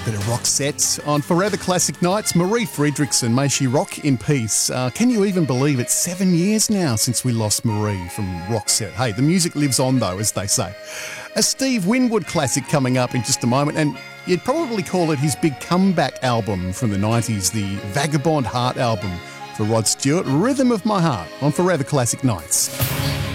Bit of Roxette on Forever Classic Nights. Marie Fredriksson, may she rock in peace. Can you even believe it's 7 years now since we lost Marie from Roxette? Hey, the music lives on though, as they say. A Steve Winwood classic coming up in just a moment, and you'd probably call it his big comeback album from the 90s, the Vagabond Heart album for Rod Stewart, Rhythm of My Heart on Forever Classic Nights.